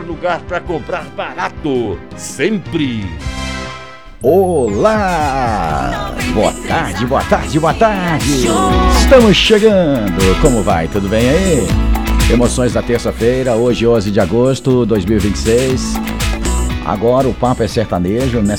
lugar para comprar barato, sempre. Olá! Boa tarde, boa tarde, boa tarde! Estamos chegando! Como vai? Tudo bem aí? Emoções da terça-feira, hoje 11 de agosto de 2026. Agora o papo é sertanejo,